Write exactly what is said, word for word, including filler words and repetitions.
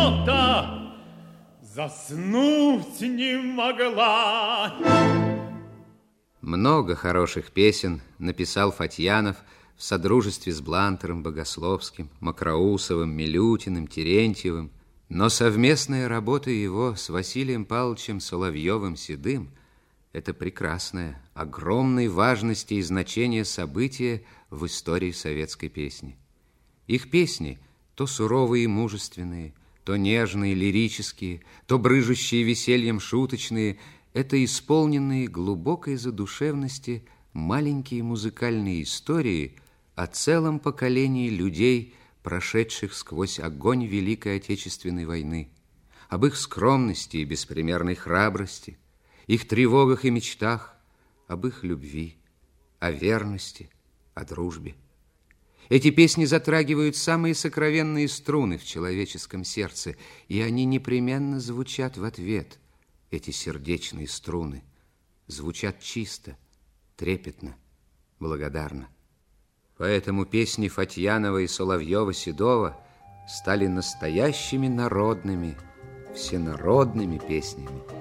нота заснуть не могла. Много хороших песен написал Фатьянов в содружестве с Блантером, Богословским, Мокроусовым, Милютиным, Терентьевым. Но совместная работа его с Василием Павловичем Соловьевым-Седым – это прекрасное, огромной важности и значения событие в истории советской песни. Их песни то суровые и мужественные, то нежные, лирические, то брыжущие весельем шуточные – это исполненные глубокой задушевности маленькие музыкальные истории о целом поколении людей, прошедших сквозь огонь Великой Отечественной войны, об их скромности и беспримерной храбрости, их тревогах и мечтах, об их любви, о верности, о дружбе. Эти песни затрагивают самые сокровенные струны в человеческом сердце, и они непременно звучат в ответ. Эти сердечные струны звучат чисто, трепетно, благодарно. Поэтому песни Фатьянова и Соловьева-Седова стали настоящими народными, всенародными песнями.